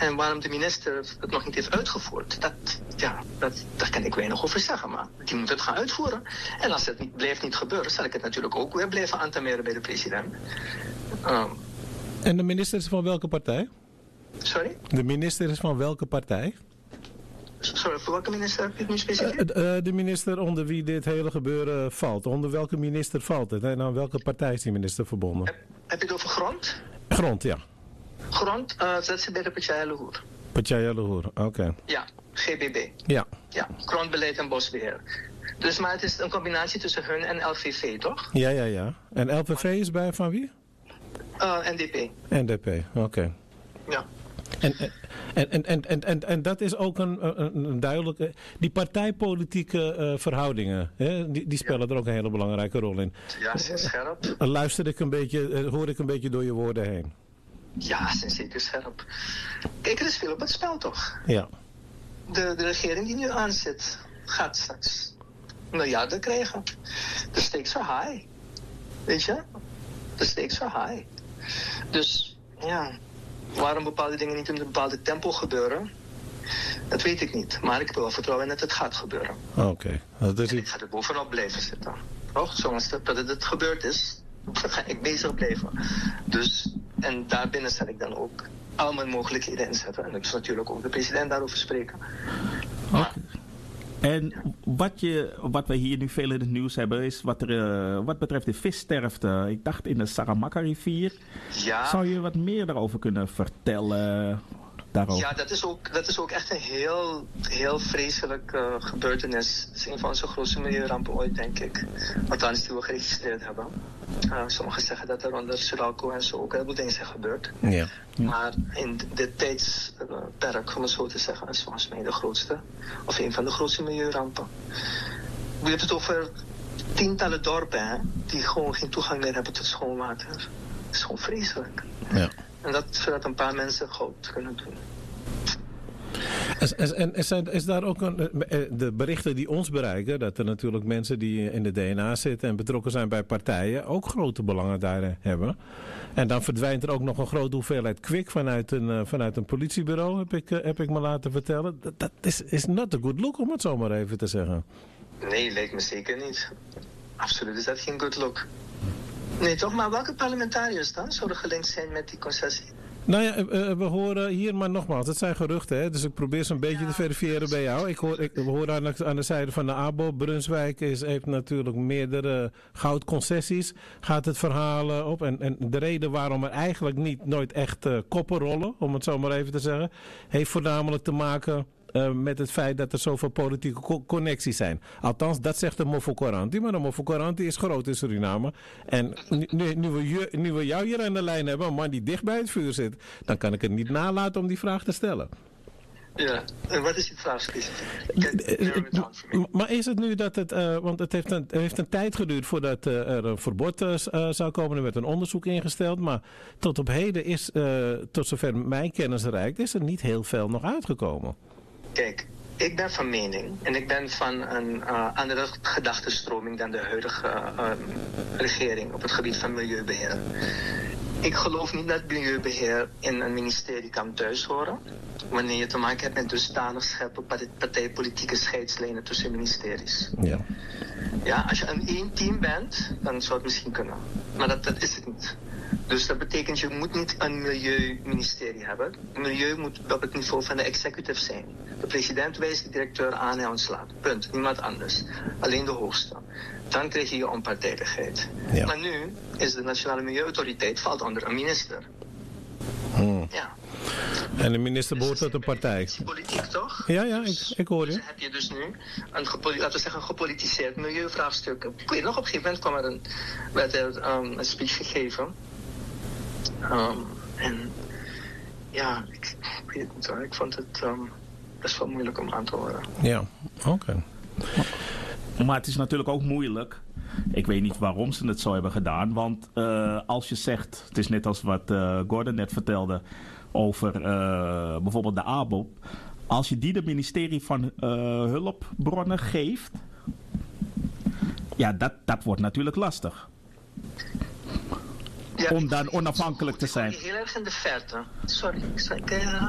En waarom de minister het nog niet heeft uitgevoerd, daar kan ik weinig over zeggen. Maar die moet het gaan uitvoeren. En als het blijft niet gebeuren, zal ik het natuurlijk ook weer blijven aantameren bij de president. En de minister is van welke partij? Sorry? De minister is van welke partij? Sorry, voor welke minister heb je het nu specifiek? De minister onder wie dit hele gebeuren valt. Onder welke minister valt het? En aan welke partij is die minister verbonden? Heb je het over grond? Grond, ja. Grond, zet ze bij de Partij Luhur. Partij Luhur, oké. Ja, GBB. Ja. Ja, grondbeleid en bosbeheer. Dus maar het is een combinatie tussen hun en LVV, toch? Ja. En LVV is bij van wie? NDP. NDP, oké. Ja. En dat is ook een duidelijke... Die partijpolitieke verhoudingen, hè, die spelen er ook een hele belangrijke rol in. Ja, ze zijn scherp. Hoor ik een beetje door je woorden heen. Ja, ze zijn zeker scherp. Kijk, er is veel op het spel, toch? Ja. De regering die nu aanzit, gaat straks miljarden krijgen. De stakes are high. Weet je? De stakes are high. Dus, ja... Waarom bepaalde dingen niet in een bepaalde tempo gebeuren, dat weet ik niet. Maar ik heb wel vertrouwen in dat het gaat gebeuren. Oké. En ik ga er bovenop blijven zitten. Toch? Zoals dat het gebeurd is, ga ik bezig blijven. Dus, en daarbinnen zal ik dan ook al mijn mogelijkheden inzetten. En ik zal natuurlijk ook de president daarover spreken. Maar, en wat we hier nu veel in het nieuws hebben is wat betreft de vissterfte. Ik dacht in de Saramacca-rivier. Ja. Zou je wat meer daarover kunnen vertellen? Daarover? Ja, dat is ook echt een heel vreselijke gebeurtenis. Het is een van onze grootste milieurampen ooit, denk ik. Althans, die we geregistreerd hebben. Sommigen zeggen dat er onder Suralco en zo ook heel veel dingen zijn gebeurd. Ja. Maar in dit tijdsperk, om het zo te zeggen, is volgens mij de grootste, of een van de grootste milieurampen. We hebben het over tientallen dorpen, hè, die gewoon geen toegang meer hebben tot schoon water. Dat is gewoon vreselijk. Ja. En dat zodat een paar mensen goud kunnen doen. Is daar ook de berichten die ons bereiken, dat er natuurlijk mensen die in de DNA zitten en betrokken zijn bij partijen ook grote belangen daar hebben. En dan verdwijnt er ook nog een grote hoeveelheid kwik vanuit een politiebureau, heb ik me laten vertellen. Dat is not a good look, om het zo maar even te zeggen. Nee, lijkt me zeker niet. Absoluut is dat geen good look. Nee, toch? Maar welke parlementariërs dan zouden gelinkt zijn met die concessie? Nou ja, we horen hier, maar nogmaals, het zijn geruchten, hè, dus ik probeer ze een beetje te verifiëren bij jou. We horen aan de zijde van de ABO, Brunswijk heeft natuurlijk meerdere goudconcessies, gaat het verhaal op. En de reden waarom er eigenlijk nooit echt koppen rollen, om het zo maar even te zeggen, heeft voornamelijk te maken met het feit dat er zoveel politieke connecties zijn. Althans, dat zegt de Mofo Coranti. Maar de Mofo Coranti is groot in Suriname. En nu we jou hier aan de lijn hebben, een man die dicht bij het vuur zit, dan kan ik het niet nalaten om die vraag te stellen. Ja, en wat is die vraag specifiek? Maar is het nu dat het, want het heeft een tijd geduurd voordat er een verbod zou komen. Er werd een onderzoek ingesteld, maar tot op heden is, tot zover mijn kennis reikt, is er niet heel veel nog uitgekomen. Kijk, ik ben van mening en ik ben van een andere gedachtenstroming dan de huidige regering op het gebied van milieubeheer. Ik geloof niet dat milieubeheer in een ministerie kan thuishoren, wanneer je te maken hebt met dusdanig scherpe partijpolitieke scheidslijnen tussen ministeries. Ja. Ja, als je een één team bent, dan zou het misschien kunnen. Maar dat is het niet. Dus dat betekent, je moet niet een milieuministerie hebben. Milieu moet op het niveau van de executive zijn. De president wijst de directeur aan en ontslaat. Punt. Niemand anders. Alleen de hoogste. Dan krijg je je onpartijdigheid. Ja. Maar nu is de Nationale Milieuautoriteit valt onder een minister. Ja. En de minister behoort tot een partij. Politiek, toch? Ja, ik hoor je. Dus heb je dus nu een gepolitiseerd milieuvraagstuk. Ik weet nog, op een gegeven moment werd er een speech gegeven. En ja, ik weet het niet hoor. Ik vond het best wel moeilijk om aan te horen. Ja, oké. Maar het is natuurlijk ook moeilijk. Ik weet niet waarom ze het zo hebben gedaan. Want als je zegt, het is net als wat Gordon net vertelde over bijvoorbeeld de ABOP. Als je die de ministerie van Hulpbronnen geeft, ja, dat wordt natuurlijk lastig. Ja, om dan onafhankelijk te zijn. Heel erg in de verte. Sorry, ik